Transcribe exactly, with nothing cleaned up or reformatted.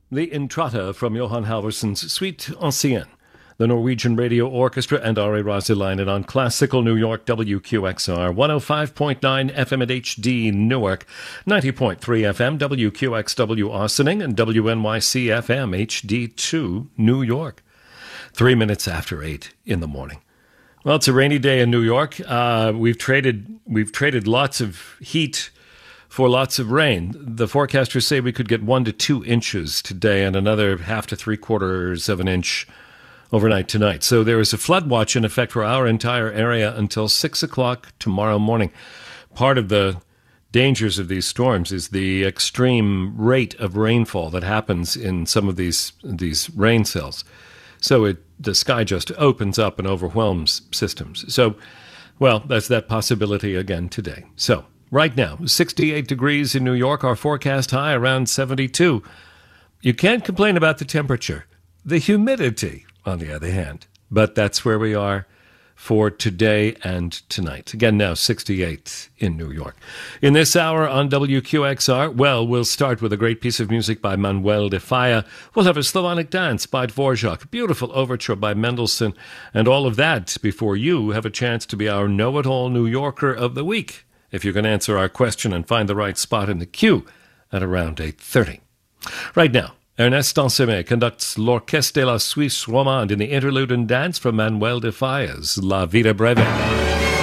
the Intrata from Johan Halvorson's Suite Ancienne, the Norwegian Radio Orchestra, and Ari Rasilainen on Classical New York, W Q X R, one oh five point nine F M at H D Newark, ninety point three F M, W Q X W Austining, and W N Y C F M H D two New York. Three minutes after eight in the morning. Well, it's a rainy day in New York. Uh, we've traded we've traded lots of heat for lots of rain. The forecasters say we could get one to two inches today and another half to three quarters of an inch overnight tonight. So there is a flood watch in effect for our entire area until six o'clock tomorrow morning. Part of the dangers of these storms is the extreme rate of rainfall that happens in some of these these rain cells. So it, the sky just opens up and overwhelms systems. So, well, that's that possibility again today. So, right now, sixty-eight degrees in New York, our forecast high around seventy-two. You can't complain about the temperature. The humidity, on the other hand. But that's where we are for today and tonight. Again, now sixty-eight in New York. In this hour on W Q X R, well, we'll start with a great piece of music by Manuel de Falla. We'll have a Slavonic dance by Dvorak, beautiful overture by Mendelssohn, and all of that before you have a chance to be our know-it-all New Yorker of the week, if you can answer our question and find the right spot in the queue at around eight thirty. Right now, Ernest Ansemé conducts L'Orchestre de la Suisse Romande in the interlude and dance from Manuel de Falla's La Vida Breve.